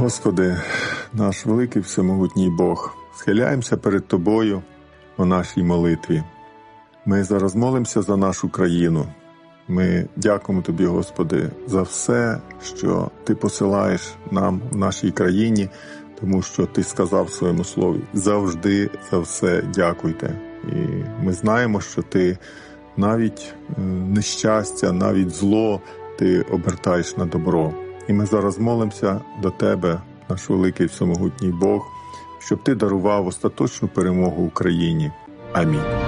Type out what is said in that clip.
Господи, наш великий всемогутній Бог, схиляємося перед Тобою у нашій молитві. Ми зараз молимося за нашу країну. Ми дякуємо Тобі, Господи, за все, що Ти посилаєш нам в нашій країні, тому що Ти сказав в своєму слові: завжди за все дякуйте. І ми знаємо, що Ти навіть нещастя, навіть зло Ти обертаєш на добро. І ми зараз молимося до Тебе, наш великий всемогутній Бог, щоб Ти дарував остаточну перемогу Україні. Амінь.